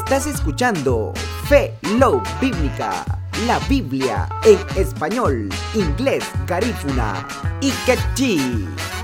Estás escuchando Fe Love Bíblica, la Biblia en español, inglés, garífuna y quechí.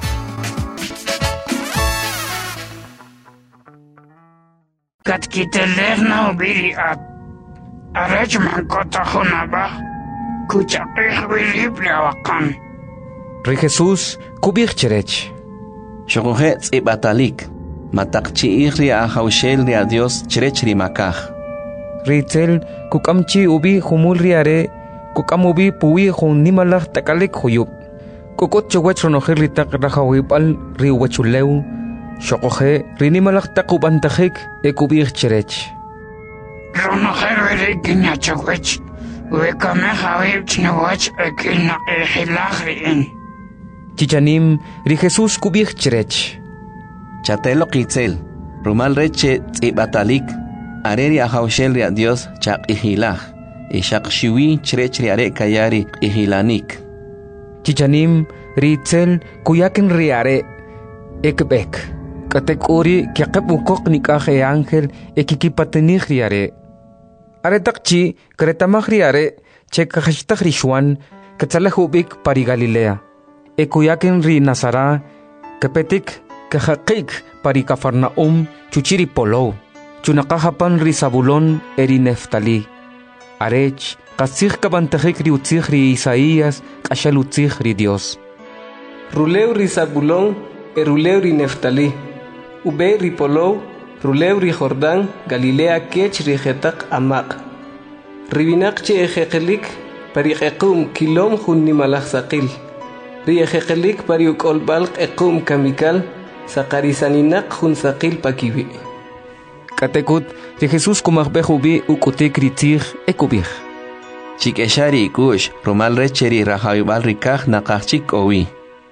Katkitellerna ubiri arachman kotajunaba kuchaqih Biblia wakan. Ri Jesús kubircherech. Shogohe tz'ibatalik. Matakchi ri ahaushel ri a Dios cherech ri makaj. Ritel kukamchi ubi humul riare kukamubi puwi hun nimalach takalik huyub. Kukot chowech ronojer ri tak rahawibal ri wechuleu. Shogohe ri nimalach takubantajik ekubircherech. Ronojer veri kinyachowech. Wekame hawib chnawach ekilna ehilagriin. Chichanim ri Jesús kubircherech. Chatelo kitzel, rumal reche tz'ibatalik, areri ahaushel ri a Dios chaq ihilaj, ishaq shiwi cherech ri are kayari ihilanik. Chichanim ritzel kuyakin riare ekbek, katekuri kiaqeb ukok nikaj e ángel ekikipatenih riare. Aretakchi kretamaj riare chekajashtaj rixuan ketsalahubik pari Galilea, kuyakin ri Nazara kepetik Kajaqik pari Cafarnaum chuchiri polo, chunakajapan ri Zabulón eri Neftali. Arech, kasij kabantajik ri utzij ri Isaías, kashal utzij ri Dios. Ruleu ri Zabulón, ruleu ri Neftali. Ube ri polo, ruleu ri Jordán, Galilea kech ri jetak amak. Ribinakche ejekelik, pari ekum kilom hun nimalach sakil. Ri ejekelik pari ukolbalk ekum kamikal, Sakarisaninak hun sakil pakibi. Katekut ri Jesús kumajbejubi ukutik ritzij ekubij. Chikeshari ikush, rumal recheri rahawibal rikaj nakachik owi.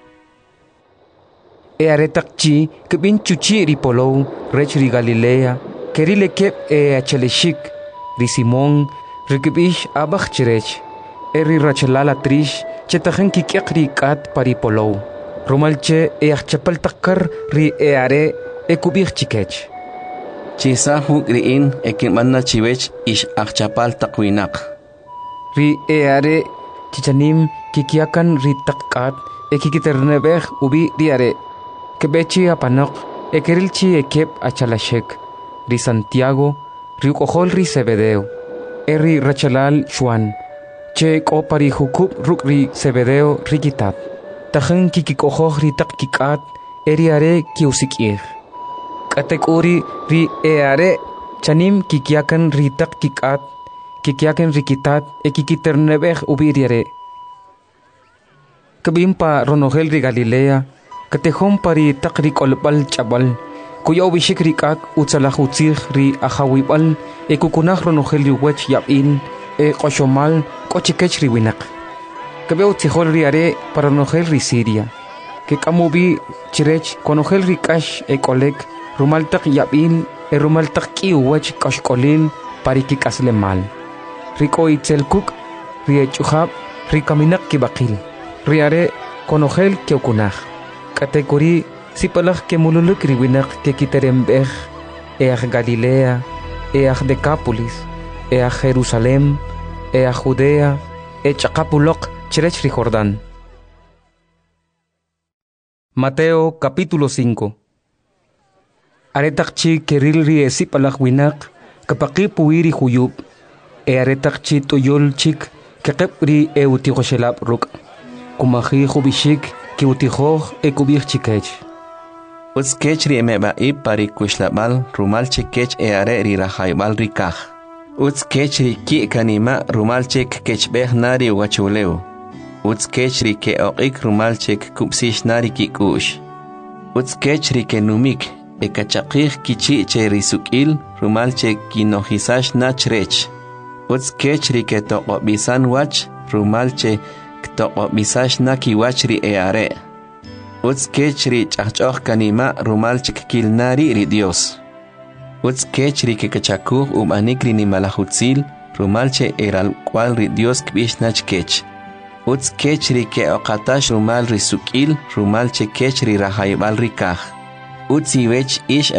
Aretakchi kebin chuchi ri polo rech ri Galilea, kerile keb achaleshik, ri Simón, rikibish abach cherech, ri rachalala trish, chetajen kikek ri kat pari polo. Romalche achapal takar ri are ekubir chikech. Chisahu griin ekimanna chivech ish achapal takwinak. Ri are chichanim kikiakan ri takat ekikiternebej ubi riare. Kebechi apanok ekerilchi ekep achalashek. Ri Santiago ri ukohol ri Zebedeo. Eri rachalal Juan. Che kopari hukub ruk ri Zebedeo rikitat. Tajan kikikohoj ri tak kikat eriare kiusikir. Katekuri ri eare chanim kikiakan ri tak kikat kikiakan rikitat ekikiternebej ubiriare. Kabimpa ronogel ri Galilea katejom pari tak ri kolbal chabal kuya ubishik rikak utsalaj utzij ri ahawibal ekukunaj ronogel ri wech yabin koshomal kochikech ri winak. Kabeo tijol riare para nogel ri Siria. Que kamubi chirech konogel ri kash kolek rumaltak yabin rumaltak kiuwech kashkolin pariki kaslemal. Riko itzelkuk ri echuhab ri kaminak kibakil. Riare konogel keukunaj. Katekuri sipalaj kemululuk ri winak ke kiterembej Galilea, Decápolis, Jerusalem, Judea, Chacapulok Cherech ri Jordán. Mateo capítulo 5. Aretakchi keril ri esipalaj winak kapaki puiri huyub. Aretakchi toyol chik kekep ri eutijoshelab ruk. Kumaji hubishik kiutijoj ekubij chikech. Utzkech ri emebaib pari kushlabal rumal chikech are ri rahaybal rikaj. Utzkech ri ki kanima rumal chik kechbej nari wachuleu. Utzkech ri ke oqik rumal chik kupsish nari kikush. Utzkech ri ke numik ekachaqij kichi che risukil rumal chik kinohisash nachrech. Utzkech ri ke toqobisan wach rumal chik toqobisash naki wach ri are. Utzkech ri chachchoq kanima rumal chik kilnari ri Dios. Utzkech ri ke kachakuj umanik ri nimalahutzil rumal che eral cual ri Dios kbish nachkech. Utzkech ri ke oqatash rumal ri sukil rumal che kech ri rahaybal rikaj. Utziwech ish